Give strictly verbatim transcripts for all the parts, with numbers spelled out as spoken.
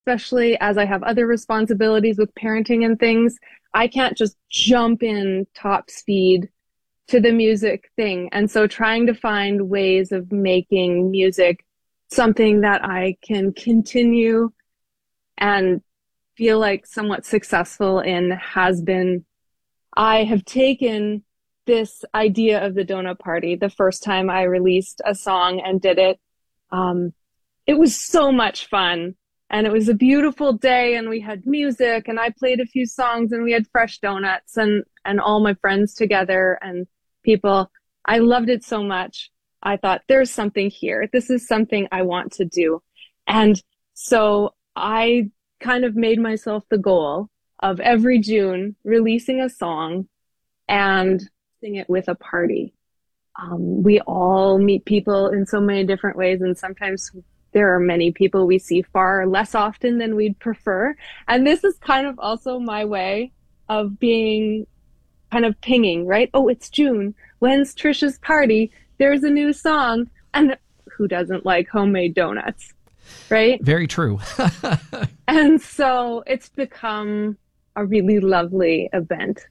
especially as I have other responsibilities with parenting and things. I can't just jump in top speed to the music thing. And so trying to find ways of making music something that I can continue and feel like somewhat successful in has been, I have taken this idea of the donut party the first time I released a song and did it. Um, it was so much fun. And it was a beautiful day and we had music and I played a few songs and we had fresh donuts and, and all my friends together and people. I loved it so much. I thought there's something here. This is something I want to do. And so I kind of made myself the goal of every June releasing a song and sing it with a party. Um, we all meet people in so many different ways, and sometimes there are many people we see far less often than we'd prefer. And this is kind of also my way of being kind of pinging, right? Oh, it's June. When's Trisha's party? There's a new song. And who doesn't like homemade donuts, right? Very true. And so it's become a really lovely event.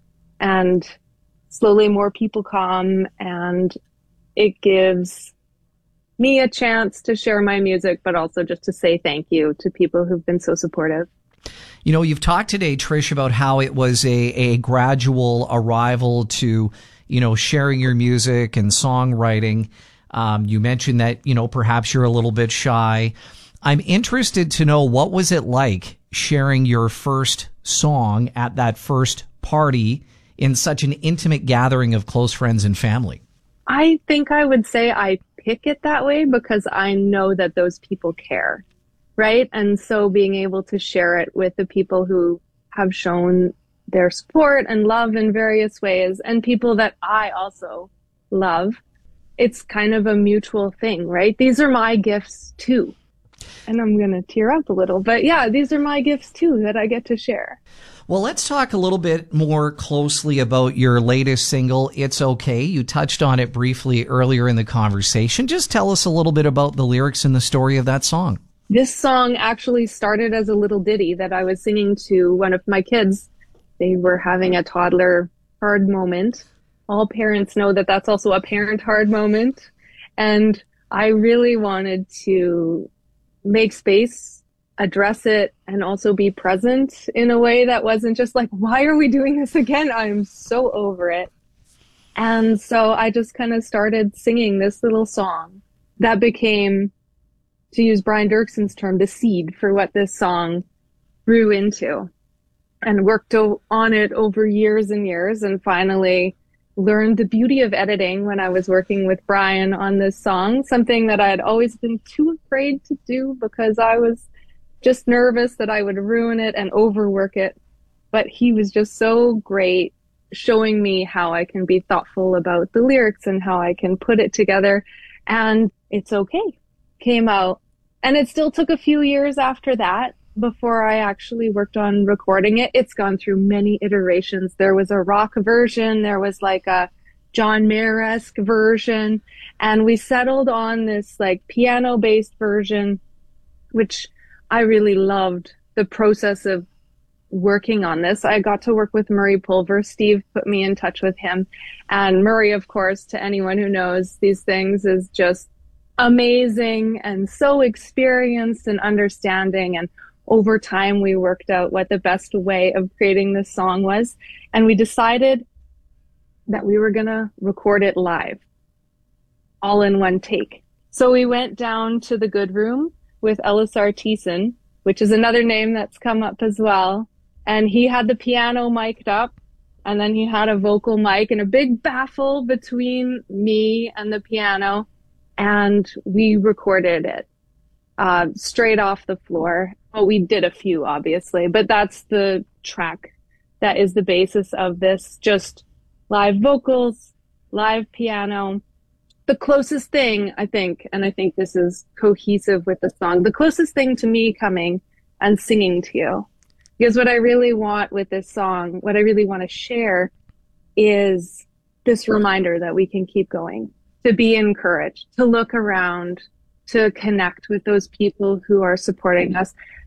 And slowly more people come, and it gives me a chance to share my music, but also just to say thank you to people who've been so supportive. You know, you've talked today, Trish, about how it was a, a gradual arrival to, you know, sharing your music and songwriting. Um, you mentioned that, you know, perhaps you're a little bit shy. I'm interested to know, what was it like sharing your first song at that first party in such an intimate gathering of close friends and family? I think I would say I pick it that way because I know that those people care, right? And so being able to share it with the people who have shown their support and love in various ways, and people that I also love, it's kind of a mutual thing, right? These are my gifts too. And I'm going to tear up a little, but yeah, these are my gifts too that I get to share. Well, let's talk a little bit more closely about your latest single, It's Okay. You touched on it briefly earlier in the conversation. Just tell us a little bit about the lyrics and the story of that song. This song actually started as a little ditty that I was singing to one of my kids. They were having a toddler hard moment. All parents know that that's also a parent hard moment. And I really wanted to make space, address it, and also be present in a way that wasn't just like, why are we doing this again? I'm so over it. And so I just kind of started singing this little song that became, to use Brian Dirkson's term, the seed for what this song grew into, and worked o- on it over years and years, and finally learned the beauty of editing when I was working with Brian on this song, something that I had always been too afraid to do because I was just nervous that I would ruin it and overwork it. But he was just so great showing me how I can be thoughtful about the lyrics and how I can put it together. And It's Okay came out. And it still took a few years after that before I actually worked on recording it. It's gone through many iterations. There was a rock version, there was like a John Mayer-esque version, and we settled on this like piano-based version, which I really loved the process of working on this. I got to work with Murray Pulver. Steve put me in touch with him. And Murray, of course, to anyone who knows these things, is just amazing and so experienced and understanding. And over time, we worked out what the best way of creating this song was. And we decided that we were going to record it live, all in one take. So we went down to the Good Room with Ellis Artison, which is another name that's come up as well. And he had the piano mic'd up, and then he had a vocal mic and a big baffle between me and the piano. And we recorded it uh, straight off the floor. Well, we did a few, obviously, but that's the track that is the basis of this. Just live vocals, live piano. The closest thing, I think, and I think this is cohesive with the song, the closest thing to me coming and singing to you. Because what I really want with this song, what I really want to share is this reminder that we can keep going, to be encouraged, to look around, to connect with those people who are supporting us.